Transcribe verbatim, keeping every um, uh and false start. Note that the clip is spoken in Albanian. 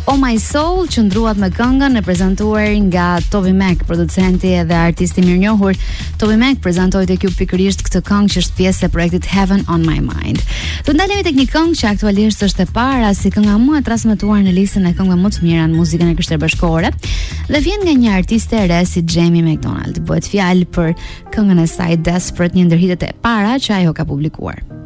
Oh My Soul qëndruat me këngën e prezantuar nga Toby Mac, producenti dhe artisti mirënjohur. Toby Mac prezantoi tek ju pikërisht këtë këngë që është pjesë e projektit Heaven on My Mind. Do ndalemi tek një këngë që aktualisht është e para si kënga më e transmetuar në listën e këngëve më të mira në muzikën e Kështerbashkore dhe vjen nga një artiste e re si Jamie McDonald. Bëhet fjalë për këngën e saj Desperate, një ndër hitet e para që ajo ka publikuar.